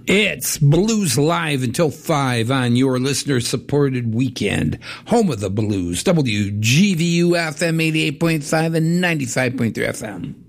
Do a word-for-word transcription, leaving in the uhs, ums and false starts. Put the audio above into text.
It's Blues Live until five on your listener-supported weekend. Home of the Blues, W G V U F M eighty-eight point five and ninety-five point three F M.